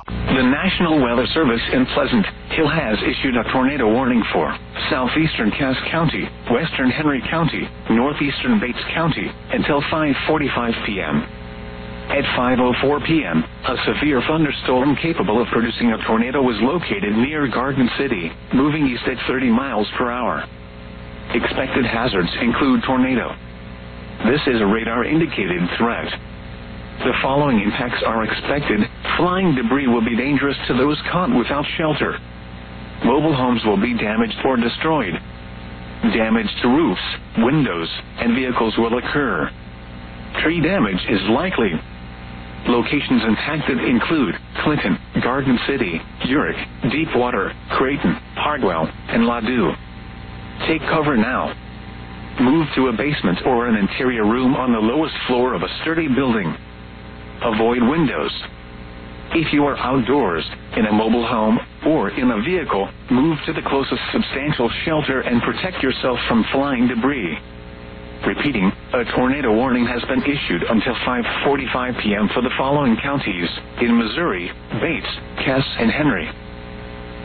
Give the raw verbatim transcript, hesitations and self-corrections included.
The National Weather Service in Pleasant Hill has issued a tornado warning for southeastern Cass County, western Henry County, northeastern Bates County, until five forty-five p.m. At five oh four p.m., a severe thunderstorm capable of producing a tornado was located near Garden City, moving east at thirty miles per hour. Expected hazards include tornado. This is a radar-indicated threat. The following impacts are expected. Flying debris will be dangerous to those caught without shelter. Mobile homes will be damaged or destroyed. Damage to roofs, windows, and vehicles will occur. Tree damage is likely. Locations impacted include Clinton, Garden City, Urick, Deepwater, Creighton, Hardwell, and Ladue. Take cover now. Move to a basement or an interior room on the lowest floor of a sturdy building. Avoid windows. If you are outdoors, in a mobile home, or in a vehicle, move to the closest substantial shelter and protect yourself from flying debris. Repeating, a tornado warning has been issued until five forty-five p.m. for the following counties in Missouri: Bates, Cass, and Henry.